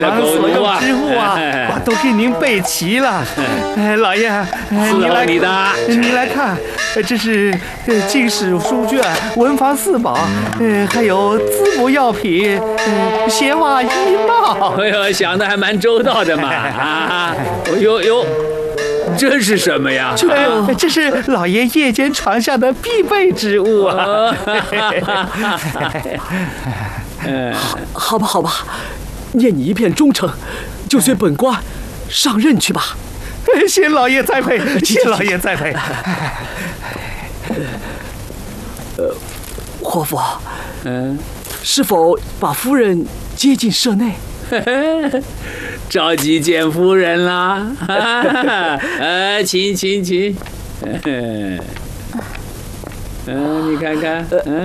所用之物啊，我都给您备齐了。老爷，您来看，这是经史书卷、文房四宝，还有滋补药品，鞋袜衣帽。 哎呦，想的还蛮周到的嘛！啊，哟，这是什么呀？ 这是老爷夜间床下的必备之物啊。 好吧，念你一片忠诚，就随本官上任去吧。 谢老爷栽培，谢老爷栽培。 活佛，是否把夫人接进舍内？ 着急见夫人啦！请。你看看，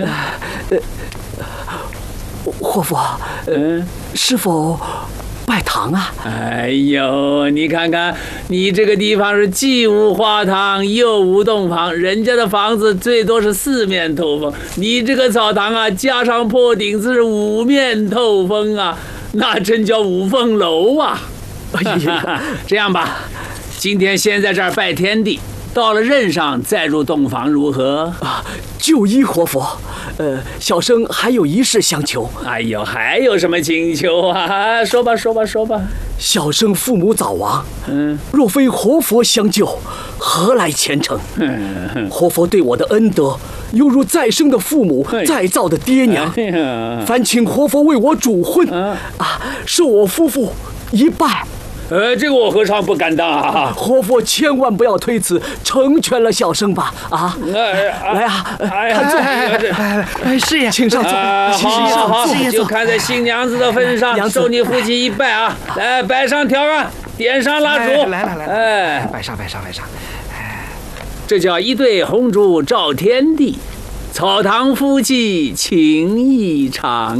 活佛，是否拜堂啊？ 哎呦，你看看，你这个地方是既无花堂又无洞房，人家的房子最多是4面透风，你这个澡堂啊，加上破顶子是5面透风啊，那真叫5凤楼啊！哎呀，这样吧，今天先在这儿拜天地，到了任上再入洞房如何？ 就依活佛。小生还有一事相求。 哎呦，还有什么请求啊？说吧。 小生父母早亡，若非活佛相救，何来前程？活佛对我的恩德，犹如再生的父母，再造的爹娘。烦请活佛为我主婚，受我夫妇一拜。 这个我何尝不敢当啊！ 活佛千万不要推辞，成全了小生吧！来啊，看坐。 是呀， 请上座。 好，就看在新娘子的份上，受你父亲一拜啊！来，摆上条啊，点上蜡烛。 来，摆上。 这叫一对红烛照天地，草堂夫妻情意长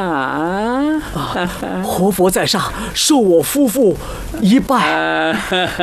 啊！ 活佛在上，受我夫妇一拜。